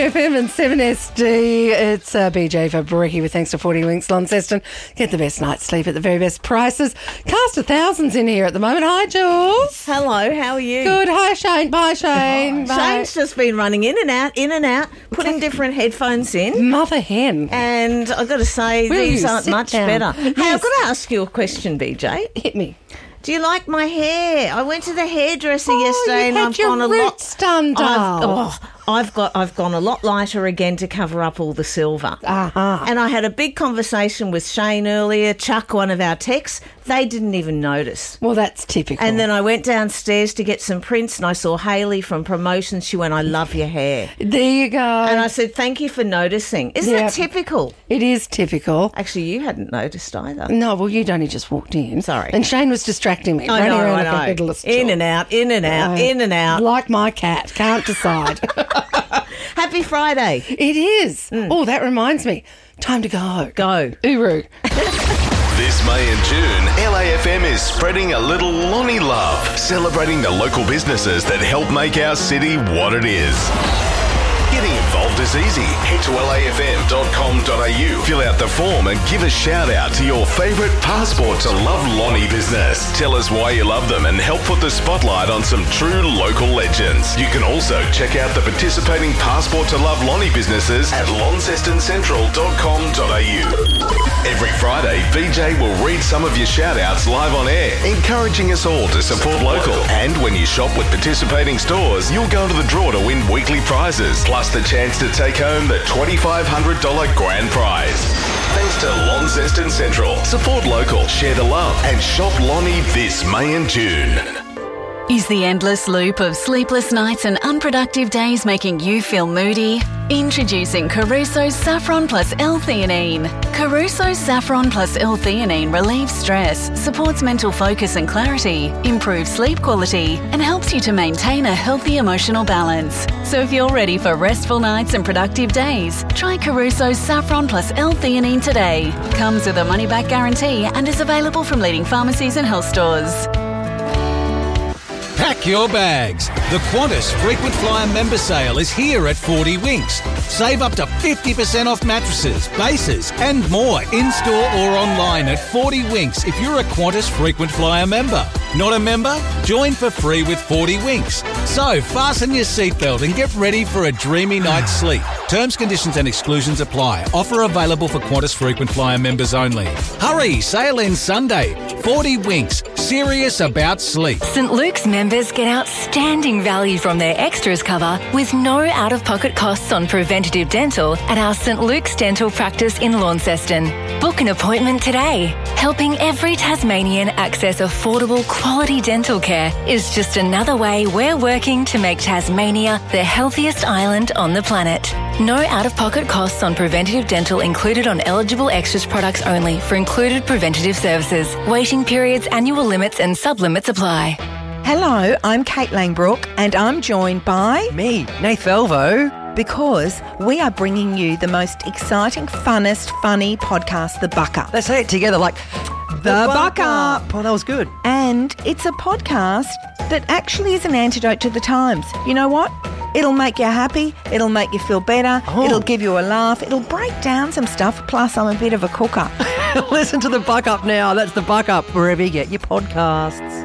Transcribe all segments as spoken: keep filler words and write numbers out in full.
F M and seven S D. It's uh, B J for Brekkie with thanks to forty Winks Launceston. Get the best night's sleep at the very best prices. Cast of thousands in here at the moment. Hi, Jules. Hello, how are you? Good. Hi, Shane. Bye, Shane. Oh, Bye. Shane's just been running in and out, in and out, putting different headphones in. Mother hen. And I've got to say, Will these you aren't sit much down? better. Hey, Yes. I've got to ask you a question, B J. Hit me. Do you like my hair? I went to the hairdresser Oh, yesterday you and had I've your gone a roots lot. done, I've, doll. oh, I've got. I've gone a lot lighter again to cover up all the silver. Uh-huh. And I had a big conversation with Shane earlier. Chuck, one of our techs, they didn't even notice. Well, that's typical. And then I went downstairs to get some prints and I saw Hayley from Promotions. She went, "I love your hair." There you go. And I said, "Thank you for noticing." Isn't Yeah. it typical? It is typical. Actually, you hadn't noticed either. No, well, you'd only just walked in. Sorry. And Shane was distracting me. I running know, around I like a know. headless In chook. and out, in and out, Uh, in and out. Like my cat. Can't decide. Happy Friday. It is. Oh, that reminds me. Time to go. Go. Uru. This May and June, L A F M is spreading a little Lonnie love, celebrating the local businesses that help make our city what it is. Getting involved is easy. Head to L A F M dot com dot A U, fill out the form and give a shout out to your favourite Passport to Love Lonnie business. Tell us why you love them and help put the spotlight on some true local legends. You can also check out the participating Passport to Love Lonnie businesses at launceston central dot com dot A U. Every Friday, B J will read some of your shout-outs live on air, encouraging us all to support local. And when you shop with participating stores, you'll go into the draw to win weekly prizes, plus the chance to take home the twenty-five hundred dollars grand prize. Thanks to Launceston Central. Support local, share the love, and shop Lonnie this May and June. Is the endless loop of sleepless nights and unproductive days making you feel moody? Introducing Caruso's Saffron Plus L-Theanine. Caruso's Saffron Plus L-Theanine relieves stress, supports mental focus and clarity, improves sleep quality, and helps you to maintain a healthy emotional balance. So if you're ready for restful nights and productive days, try Caruso's Saffron Plus L-Theanine today. Comes with a money-back guarantee and is available from leading pharmacies and health stores. Pack your bags. The Qantas Frequent Flyer member sale is here at forty Winks. Save up to fifty percent off mattresses, bases and more in-store or online at forty Winks if you're a Qantas Frequent Flyer member. Not a member? Join for free with forty Winks. So fasten your seatbelt and get ready for a dreamy night's sleep. Terms, conditions and exclusions apply. Offer available for Qantas Frequent Flyer members only. Hurry, sale ends Sunday. forty Winks. Serious about sleep. St Luke's members get outstanding value from their extras cover with no out-of-pocket costs on preventative dental at our St Luke's Dental Practice in Launceston. Book an appointment today. Helping every Tasmanian access affordable, quality dental care is just another way we're working to make Tasmania the healthiest island on the planet. No out-of-pocket costs on preventative dental included on eligible extras products only for included preventative services. Waiting periods, annual limits and sub-limits apply. Hello, I'm Kate Langbrook and I'm joined by... Me, Nath Velvo. Because we are bringing you the most exciting, funnest, funny podcast, The Buck Up. Let's say it together like... The Buck Up. Oh, that was good. And it's a podcast that actually is an antidote to the times. You know what? It'll make you happy. It'll make you feel better. Oh. It'll give you a laugh. It'll break down some stuff. Plus, I'm a bit of a cooker. Listen to The Buck Up now. That's The Buck Up, wherever you get your podcasts.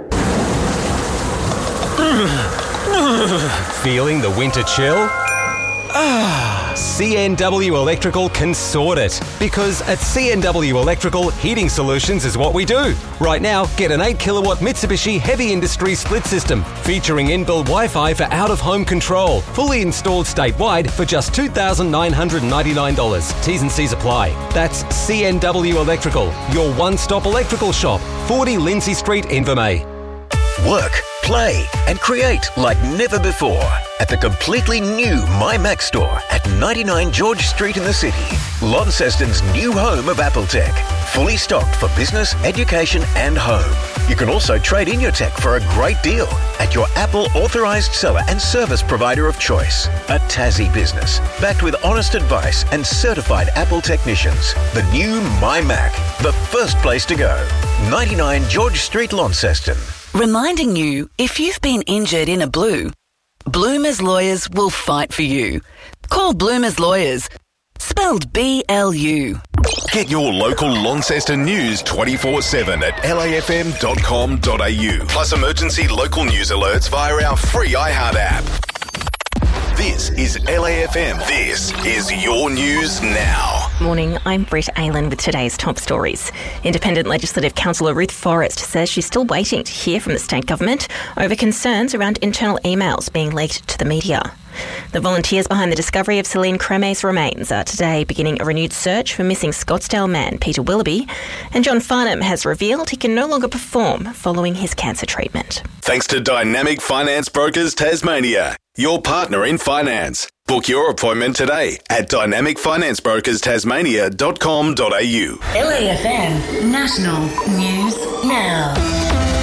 Feeling the winter chill? Ah, C N W Electrical can sort it. Because at C N W Electrical, heating solutions is what we do. Right now, get an eight kilowatt Mitsubishi Heavy Industry split system featuring inbuilt Wi-Fi for out-of-home control. Fully installed statewide for just two thousand nine hundred ninety-nine dollars. T's and C's apply. That's C N W Electrical, your one-stop electrical shop. forty Lindsay Street, Invermay. Work, play and create like never before at the completely new MyMac store at ninety-nine George Street in the city. Launceston's new home of Apple Tech. Fully stocked for business, education and home. You can also trade in your tech for a great deal at your Apple authorised seller and service provider of choice. A Tassie business, backed with honest advice and certified Apple technicians. The new MyMac, the first place to go. ninety-nine George Street, Launceston. Reminding you, if you've been injured in a blue, Bloomers Lawyers will fight for you. Call Bloomers Lawyers. Spelled B L U. Get your local Launceston news twenty-four seven at L A F M dot com dot A U. Plus emergency local news alerts via our free iHeart app. This is L A F M. This is your news now. Morning, I'm Brett Aylan with today's top stories. Independent Legislative Councillor Ruth Forrest says she's still waiting to hear from the state government over concerns around internal emails being leaked to the media. The volunteers behind the discovery of Celine Creme's remains are today beginning a renewed search for missing Scottsdale man Peter Willoughby, and John Farnham has revealed he can no longer perform following his cancer treatment. Thanks to Dynamic Finance Brokers Tasmania, your partner in finance. Book your appointment today at dynamic finance brokers tasmania dot com dot A U. L A F M National News Now.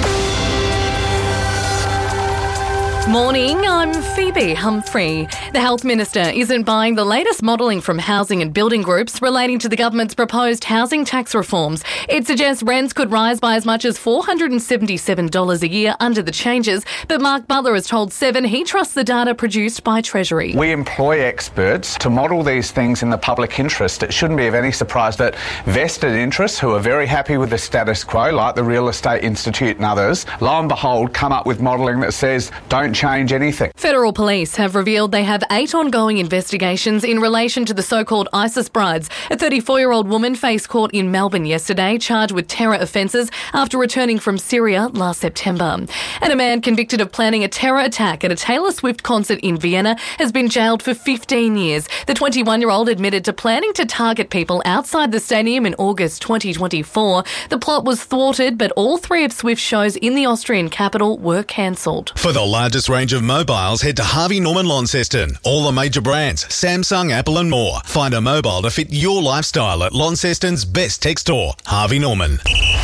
Morning, I'm Phoebe Humphrey. The Health Minister isn't buying the latest modelling from housing and building groups relating to the government's proposed housing tax reforms. It suggests rents could rise by as much as four hundred seventy-seven dollars a year under the changes, but Mark Butler has told Seven he trusts the data produced by Treasury. We employ experts to model these things in the public interest. It shouldn't be of any surprise that vested interests who are very happy with the status quo, like the Real Estate Institute and others, lo and behold, come up with modelling that says don't change anything. Federal police have revealed they have eight ongoing investigations in relation to the so-called ISIS brides. A thirty-four-year-old woman faced court in Melbourne yesterday, charged with terror offences after returning from Syria last September. And a man convicted of planning a terror attack at a Taylor Swift concert in Vienna has been jailed for fifteen years. The twenty-one-year-old admitted to planning to target people outside the stadium in August twenty twenty-four. The plot was thwarted, but all three of Swift's shows in the Austrian capital were cancelled. For the largest range of mobiles, head to Harvey Norman Launceston. All the major brands, Samsung, Apple and more. Find a mobile to fit your lifestyle at Launceston's best tech store, Harvey Norman.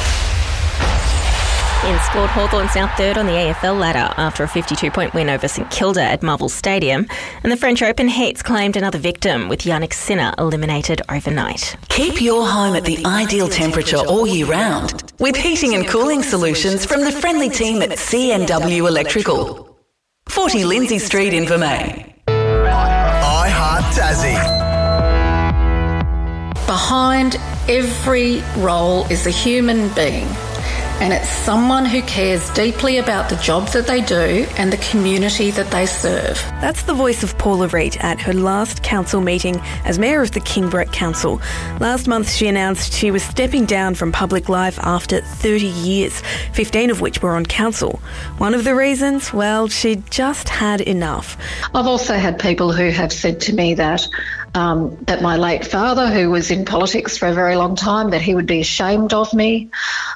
In sport, Hawthorn South third on the A F L ladder after a fifty-two point win over St Kilda at Marvel Stadium. And the French Open heats claimed another victim, with Yannick Sinner eliminated overnight. Keep your home at the ideal temperature all year round with heating and cooling solutions from the friendly team at C N W Electrical. forty Lindsay Street, Invermay. iHeart Tassie. Behind every role is a human being, and it's someone who cares deeply about the job that they do and the community that they serve. That's the voice of Paula Reid at her last council meeting as Mayor of the Kingbrook Council. Last month she announced she was stepping down from public life after thirty years, fifteen of which were on council. One of the reasons, well, she'd just had enough. I've also had people who have said to me that Um, that my late father, who was in politics for a very long time, that he would be ashamed of me.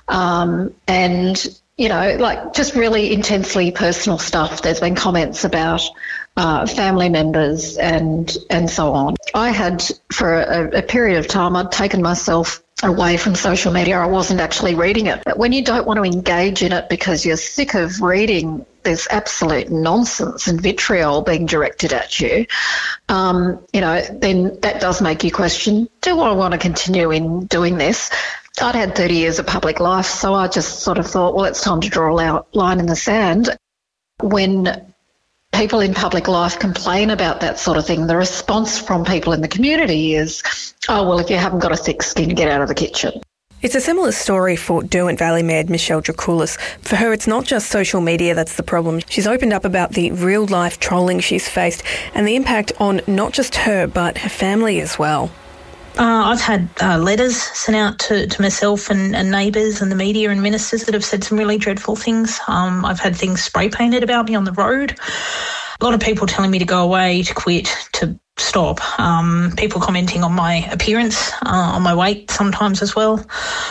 Um, and, you know, like just really intensely personal stuff. There's been comments about uh, family members and and so on. I had, for a, a period of time, I'd taken myself away from social media. I wasn't actually reading it. But when you don't want to engage in it because you're sick of reading this absolute nonsense and vitriol being directed at you, um, you know, then that does make you question, do I want to continue in doing this? I'd had thirty years of public life, so I just sort of thought, well, it's time to draw a line in the sand. When people in public life complain about that sort of thing, the response from people in the community is, oh, well, if you haven't got a thick skin, get out of the kitchen. It's a similar story for Derwent Valley Mayor Michelle Dracoulis. For her, it's not just social media that's the problem. She's opened up about the real-life trolling she's faced and the impact on not just her, but her family as well. Uh, I've had uh, letters sent out to, to myself and, and neighbours and the media and ministers that have said some really dreadful things. Um, I've had things spray painted about me on the road. A lot of people telling me to go away, to quit, to stop. Um, people commenting on my appearance, uh, on my weight sometimes as well.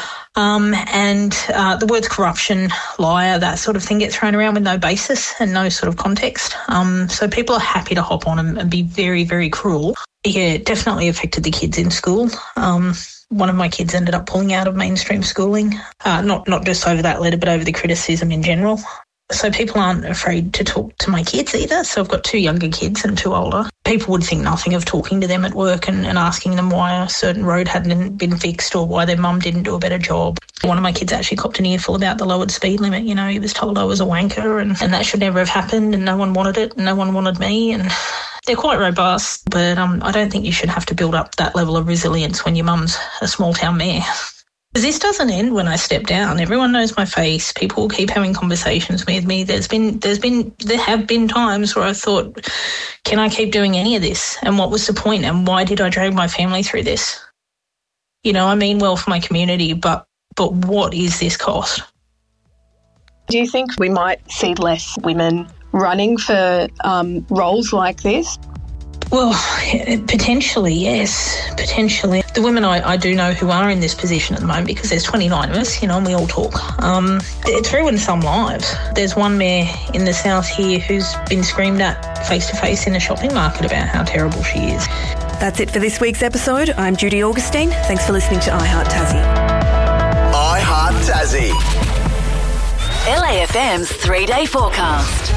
Um, and uh, the words corruption, liar, that sort of thing get thrown around with no basis and no sort of context. Um, so people are happy to hop on and, and be very, very cruel. Yeah, it definitely affected the kids in school. Um, one of my kids ended up pulling out of mainstream schooling, uh, not not just over that letter, but over the criticism in general. So people aren't afraid to talk to my kids either. So I've got two younger kids and two older. People would think nothing of talking to them at work and, and asking them why a certain road hadn't been fixed or why their mum didn't do a better job. One of my kids actually copped an earful about the lowered speed limit. You know, he was told I was a wanker and, and that should never have happened and no one wanted it and no one wanted me. And they're quite robust, but um, I don't think you should have to build up that level of resilience when your mum's a small town mayor. This doesn't end when I step down. Everyone knows my face. People keep having conversations with me. There's been, there's been, there have been times where I thought, can I keep doing any of this? And what was the point? And why did I drag my family through this? You know, I mean well for my community, but but what is this cost? Do you think we might see less women running for um, roles like this? Well, potentially, yes, potentially. The women I, I do know who are in this position at the moment, because there's twenty-nine of us, you know, and we all talk. Um, it's ruined some lives. There's one mayor in the south here who's been screamed at face-to-face in a shopping market about how terrible she is. That's it for this week's episode. I'm Judy Augustine. Thanks for listening to iHeart Tassie. iHeart Tassie. L A F M's three-day forecast.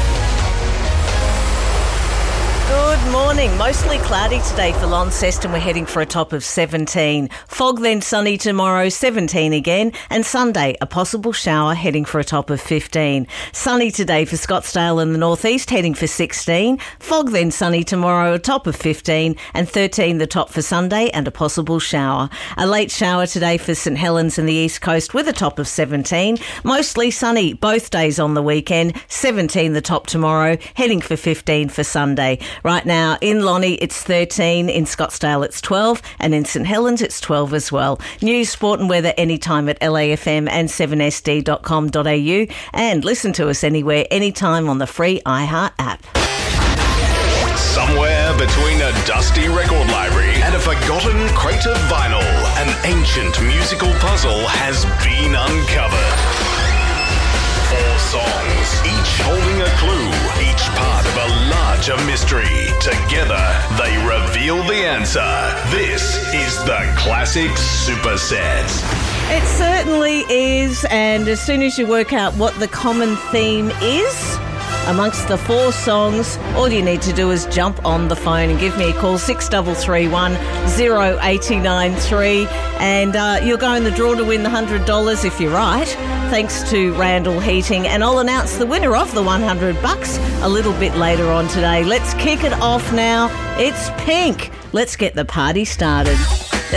Good morning. Mostly cloudy today for Launceston. We're heading for a top of seventeen. Fog, then sunny tomorrow, seventeen again. And Sunday, a possible shower, heading for a top of fifteen. Sunny today for Scottsdale and the northeast, heading for sixteen. Fog, then sunny tomorrow, a top of fifteen. And thirteen the top for Sunday and a possible shower. A late shower today for St Helens and the east coast with a top of seventeen. Mostly sunny both days on the weekend. seventeen the top tomorrow, heading for fifteen for Sunday. Right now, in Lonnie, it's thirteen. In Scottsdale, it's twelve. And in St Helens, it's twelve as well. News, sport and weather anytime at L A F M and seven S D dot com dot A U. And listen to us anywhere, anytime on the free iHeart app. Somewhere between a dusty record library and a forgotten crate of vinyl, an ancient musical puzzle has been uncovered. Four songs, each holding a clue, each part of a larger mystery. Together, they reveal the answer. This is the Classic Superset. It certainly is, and as soon as you work out what the common theme is amongst the four songs, all you need to do is jump on the phone and give me a call, six three three one, zero eight nine three, and uh, you'll go in the draw to win the one hundred dollars if you're right, thanks to Randall Heating, and I'll announce the winner of the one hundred bucks a little bit later on today. Let's kick it off now. It's Pink. Let's get the party started.